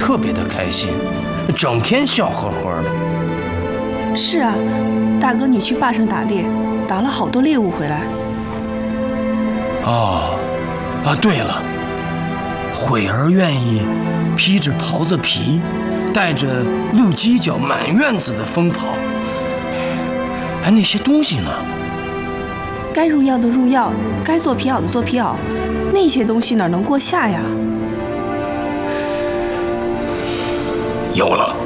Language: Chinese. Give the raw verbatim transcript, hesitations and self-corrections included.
特别的开心，整天笑呵呵的。 是啊，大哥你去坝上打猎，打了好多猎物回来。 哦，啊，对了，慧儿愿意披着狍子皮，带着鹿犄角满院子的疯跑。哎，那些东西呢？ 该入药的入药，该做皮袄的做皮袄，那些东西哪能过夏呀？ 有了，